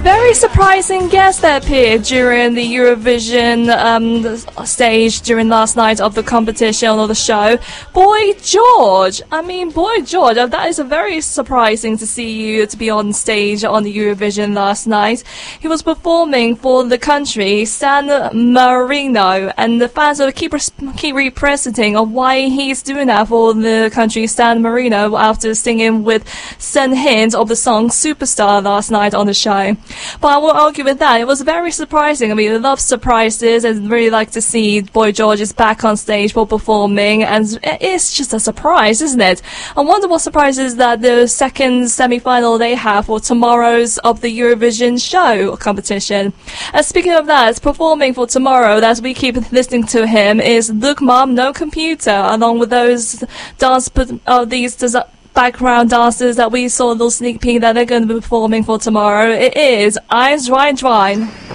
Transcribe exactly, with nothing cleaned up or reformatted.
very surprising guest that appeared during the Eurovision um, stage during last night of the competition or the show. Boy George. I mean, Boy George, that is a very surprising to see you to be on stage on the Eurovision last night. He was performing for the country San Marino, and the fans will keep keep representing of why he's doing that for the country San Marino after singing with Sen Hint of the song Superstar last night on the show. But I won't argue with that. It was very surprising. I mean, I love surprises and really like to see Boy George is back on stage for performing, and it's just a surprise, isn't it? I wonder what surprises that the second semi-final they have for tomorrow's of the Eurovision show competition. And speaking of that, performing for tomorrow, as we keep listening to him, is Look Mom, No Computer, along with those dance of these des- background dancers that we saw a little sneak peek that they're going to be performing for tomorrow. It is Eyes Dry Dry.